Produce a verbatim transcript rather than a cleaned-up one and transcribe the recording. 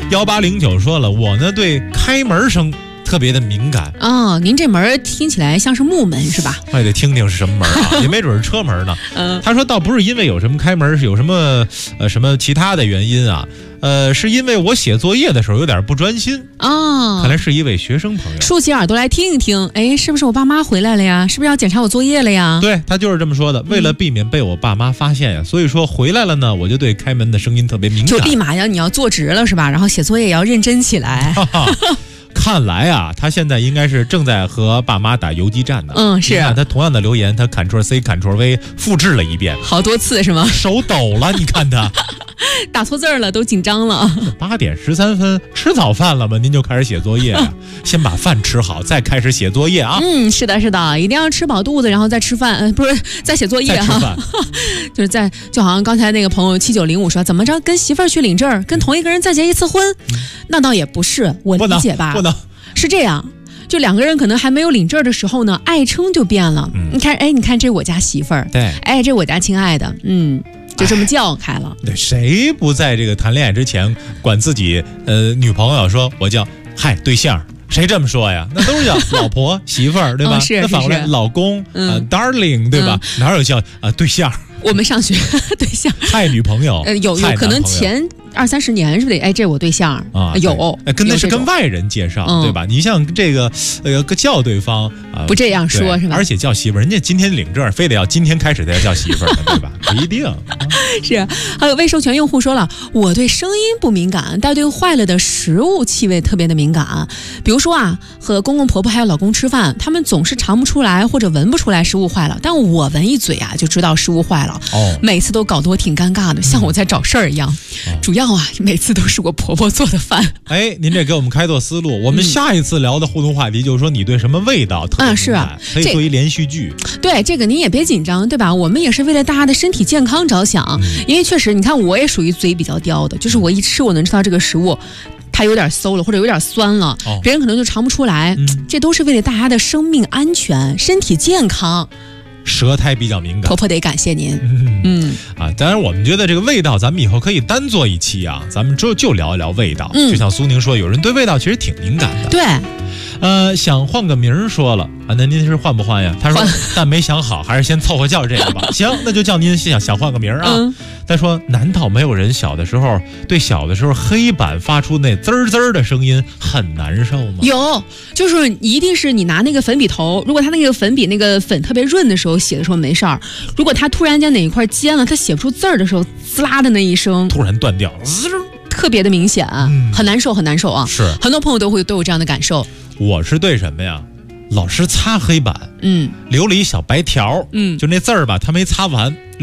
幺八零九说了，我呢对开门声特别的敏感哦，您这门听起来像是木门是吧？ 我也得听听是什么门啊，也没准是车门呢。 嗯， 他说倒不是因为有什么开门，是有什么呃什么其他的原因啊，呃，是因为我写作业的时候有点不专心哦， 看来是一位学生朋友， 竖起耳朵来听一听，哎，是不是我爸妈回来了呀？是不是要检查我作业了呀？ 对，他就是这么说的。为了避免被我爸妈发现呀，所以说回来了呢，我就对开门的声音特别敏感， 就立马要你要坐直了是吧？然后写作业也要认真起来。 哈哈看来啊，他现在应该是正在和爸妈打游击战呢。 嗯，是啊，他同样的留言，他 Ctrl C Ctrl V 复制了一遍， 好多次是吗？ 手抖了，你看他打错字了，都紧张了。 八点十三分，吃早饭了吗？您就开始写作业啊？先把饭吃好，再开始写作业啊？ 嗯，是的，是的，一定要吃饱肚子，然后再吃饭，呃，不是再写作业哈。就是在就好像刚才那个朋友七九零五说，怎么着跟媳妇儿去领证，跟同一个人再结一次婚，嗯、那倒也不是，我理解吧？ 不能， 是这样。就两个人可能还没有领证的时候呢，爱称就变了。嗯、你看，哎，你看这我家媳妇儿， 对， 哎，这我家亲爱的，嗯。就这么叫开了。 对，谁不在这个谈恋爱之前管自己呃女朋友说我叫嗨对象？谁这么说呀？那都是叫老婆媳妇儿，对吧？ 哦、是那反过来老公啊、嗯呃、，darling， 对吧？嗯、哪有叫啊、呃、对象？ 我们上学对象嗨女朋友， 呃有有可能前二三十年是不是得哎这我对象啊有， 哎跟那是跟外人介绍、嗯、对吧？你像这个呃叫对方啊、呃、 不这样说是吧？ 而且叫媳妇儿，人家今天领证非得要今天开始才叫媳妇儿，对吧？不一定。 是，还有未授权用户说了，我对声音不敏感，但对坏了的食物气味特别的敏感。比如说啊，和公公婆婆还有老公吃饭，他们总是尝不出来或者闻不出来食物坏了，但我闻一嘴啊就知道食物坏了。哦，每次都搞得我挺尴尬的，像我在找事儿一样。嗯、主要啊，每次都是我婆婆做的饭。 哎，您这给我们开拓思路。我们下一次聊的互动话题就是说，你对什么味道特别敏感？ 啊，是啊， 可以做一连续剧。 对，这个您也别紧张，对吧？我们也是为了大家的身体健康着想。嗯、因为确实，你看我也属于嘴比较刁的，就是我一吃我能知道这个食物。它有点馊了，或者有点酸了，哦、别人可能就尝不出来。嗯、这都是为了大家的生命安全、身体健康。 舌苔比较敏感， 婆婆得感谢您。 嗯嗯啊，当然我们觉得这个味道，咱们以后可以单做一期啊，咱们就就聊一聊味道。嗯，就像苏宁说，有人对味道其实挺敏感的。 对， 呃，想换个名儿说了啊，那您是换不换呀？他说，但没想好，还是先凑合叫这个吧。行，那就叫您想想换个名儿啊。嗯他说：“难道没有人小的时候对小的时候黑板发出那滋儿滋儿的声音很难受吗？” 有，就是一定是你拿那个粉笔头，如果他那个粉笔那个粉特别润的时候写的时候没事儿，如果他突然间哪一块尖了，他写不出字儿的时候，滋啦的那一声突然断掉， 滋，特别的明显，嗯、很难受，很难受啊！ 是， 很多朋友都会都有这样的感受。 我是对什么呀？老师擦黑板，嗯，留了一小白条，嗯，就那字儿吧，他没擦完。